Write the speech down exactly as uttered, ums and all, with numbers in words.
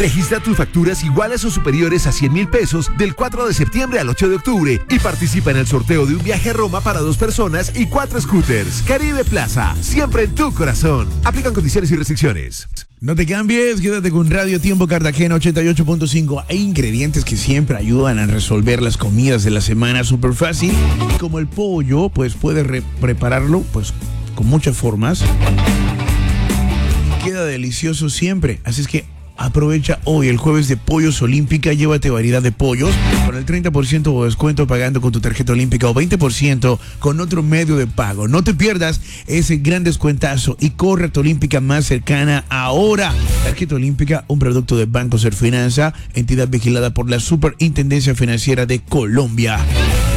Registra tus facturas iguales o superiores a cien mil pesos del cuatro de septiembre al ocho de octubre y participa en el sorteo de un viaje a Roma para dos personas y cuatro scooters. Caribe Plaza, siempre en tu corazón. Aplican condiciones y restricciones. No te cambies, quédate con Radio Tiempo Cartagena ochenta y ocho punto cinco. Hay ingredientes que siempre ayudan a resolver las comidas de la semana súper fácil. Y como el pollo, pues puedes re- prepararlo pues con muchas formas. Queda delicioso siempre. Así es que aprovecha hoy el jueves de Pollos Olímpica, llévate variedad de pollos con el treinta por ciento de descuento pagando con tu tarjeta olímpica o veinte por ciento con otro medio de pago. No te pierdas ese gran descuentazo y corre a tu olímpica más cercana ahora. Tarjeta olímpica, un producto de Banco Serfinanza, entidad vigilada por la Superintendencia Financiera de Colombia.